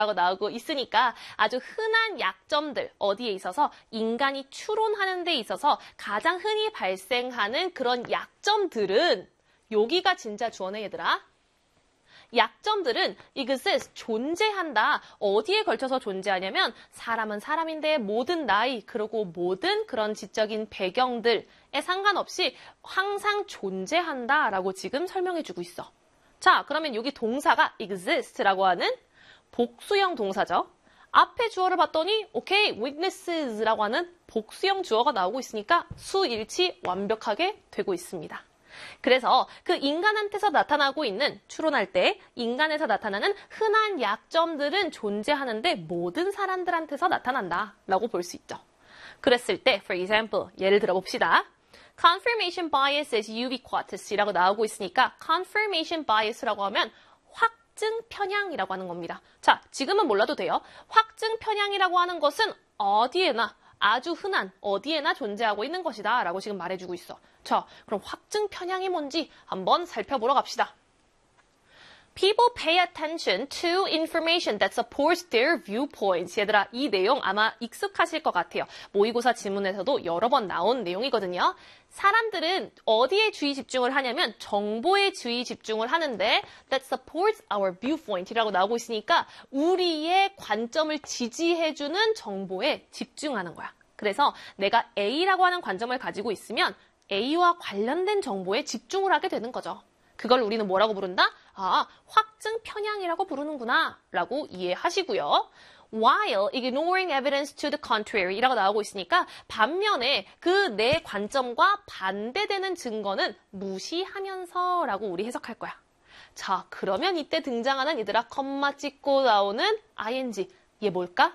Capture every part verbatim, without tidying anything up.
라고 나오고 있으니까 아주 흔한 약점들 어디에 있어서 인간이 추론하는 데 있어서 가장 흔히 발생하는 그런 약점들은 여기가 진짜 주어네 얘들아. 약점들은 exist, 존재한다. 어디에 걸쳐서 존재하냐면 사람은 사람인데 모든 나이 그리고 모든 그런 지적인 배경들에 상관없이 항상 존재한다라고 지금 설명해주고 있어. 자, 그러면 여기 동사가 exist라고 하는 복수형 동사죠. 앞에 주어를 봤더니 오케이, witnesses라고 하는 복수형 주어가 나오고 있으니까 수일치 완벽하게 되고 있습니다. 그래서 그 인간한테서 나타나고 있는 추론할 때 인간에서 나타나는 흔한 약점들은 존재하는데 모든 사람들한테서 나타난다 라고 볼 수 있죠. 그랬을 때 for example 예를 들어 봅시다. confirmation bias is ubiquitous 이라고 나오고 있으니까 confirmation bias라고 하면 확증 편향이라고 하는 겁니다. 자, 지금은 몰라도 돼요. 확증 편향이라고 하는 것은 어디에나 아주 흔한 어디에나 존재하고 있는 것이다 라고 지금 말해주고 있어. 자, 그럼 확증 편향이 뭔지 한번 살펴보러 갑시다. People pay attention to information that supports their viewpoints. 얘들아, 이 내용 아마 익숙하실 것 같아요. 모의고사 지문에서도 여러 번 나온 내용이거든요. 사람들은 어디에 주의 집중을 하냐면 정보에 주의 집중을 하는데 that supports our viewpoint이라고 나오고 있으니까 우리의 관점을 지지해주는 정보에 집중하는 거야. 그래서 내가 A라고 하는 관점을 가지고 있으면 A와 관련된 정보에 집중을 하게 되는 거죠. 그걸 우리는 뭐라고 부른다? 아, 확증 편향이라고 부르는구나 라고 이해하시고요. While ignoring evidence to the contrary 라고 나오고 있으니까 반면에 그 내 관점과 반대되는 증거는 무시하면서 라고 우리 해석할 거야. 자, 그러면 이때 등장하는 얘들아 컴마 찍고 나오는 ing. 얘 뭘까?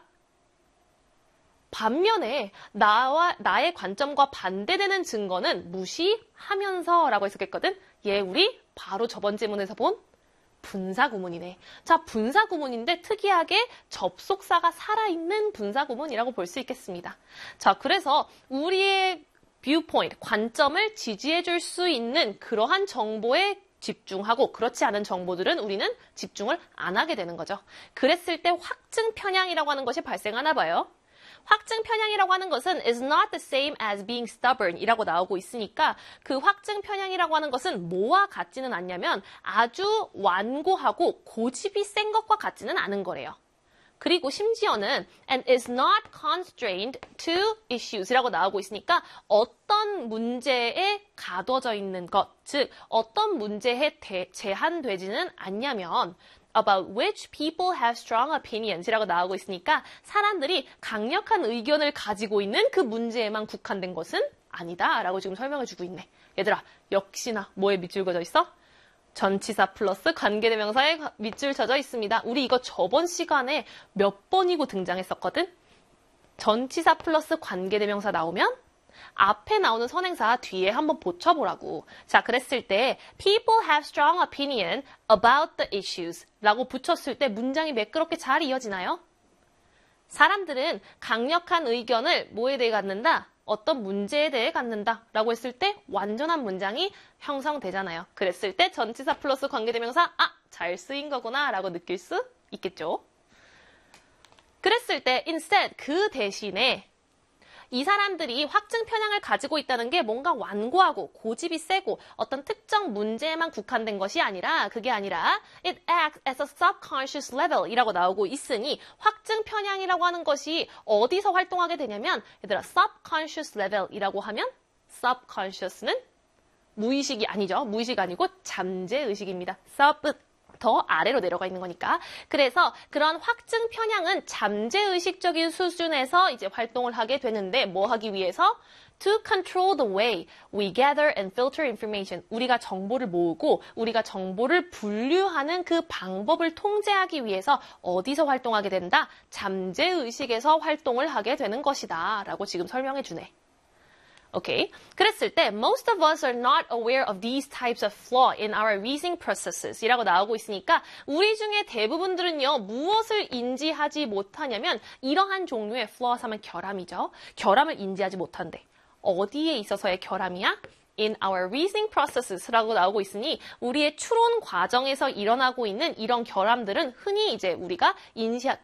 반면에 나와 나의 관점과 반대되는 증거는 무시하면서 라고 해석했거든. 얘 우리 바로 저번 지문에서 본 분사구문이네. 자, 분사구문인데 특이하게 접속사가 살아있는 분사구문이라고 볼 수 있겠습니다. 자, 그래서 우리의 viewpoint, 관점을 지지해줄 수 있는 그러한 정보에 집중하고 그렇지 않은 정보들은 우리는 집중을 안 하게 되는 거죠. 그랬을 때 확증 편향이라고 하는 것이 발생하나 봐요. 확증 편향이라고 하는 것은 is not the same as being stubborn 이라고 나오고 있으니까 그 확증 편향이라고 하는 것은 뭐와 같지는 않냐면 아주 완고하고 고집이 센 것과 같지는 않은 거래요. 그리고 심지어는 and is not constrained to issues 이라고 나오고 있으니까 어떤 문제에 가둬져 있는 것, 즉 어떤 문제에 대, 제한되지는 않냐면 about which people have strong opinions 이라고 나오고 있으니까 사람들이 강력한 의견을 가지고 있는 그 문제에만 국한된 것은 아니다 라고 지금 설명해주고 있네. 얘들아, 역시나 뭐에 밑줄 그어져 있어? 전치사 플러스 관계대명사에 밑줄 쳐져 있습니다. 우리 이거 저번 시간에 몇 번이고 등장했었거든? 전치사 플러스 관계대명사 나오면 앞에 나오는 선행사 뒤에 한번 붙여보라고. 자, 그랬을 때 people have strong opinion about the issues 라고 붙였을 때 문장이 매끄럽게 잘 이어지나요? 사람들은 강력한 의견을 뭐에 대해 갖는다? 어떤 문제에 대해 갖는다 라고 했을 때 완전한 문장이 형성되잖아요. 그랬을 때 전치사 플러스 관계대명사 아, 잘 쓰인 거구나 라고 느낄 수 있겠죠. 그랬을 때 instead 그 대신에 이 사람들이 확증 편향을 가지고 있다는 게 뭔가 완고하고 고집이 세고 어떤 특정 문제에만 국한된 것이 아니라 그게 아니라 it acts as a subconscious level 이라고 나오고 있으니 확증 편향이라고 하는 것이 어디서 활동하게 되냐면 얘들아 subconscious level 이라고 하면 subconscious는 무의식이 아니죠. 무의식 아니고 잠재의식입니다. sub 더 아래로 내려가 있는 거니까. 그래서 그런 확증 편향은 잠재의식적인 수준에서 이제 활동을 하게 되는데 뭐 하기 위해서? To control the way we gather and filter information. 우리가 정보를 모으고 우리가 정보를 분류하는 그 방법을 통제하기 위해서 어디서 활동하게 된다? 잠재의식에서 활동을 하게 되는 것이다 라고 지금 설명해 주네. 오케이. 그랬을 때 most of us are not aware of these types of flaw in our reasoning processes 이라고 나오고 있으니까 우리 중에 대부분들은요 무엇을 인지하지 못하냐면 이러한 종류의 flaw 하면 결함이죠. 결함을 인지하지 못한대. 어디에 있어서의 결함이야? In our reasoning processes라고 나오고 있으니 우리의 추론 과정에서 일어나고 있는 이런 결함들은 흔히 이제 우리가 인지,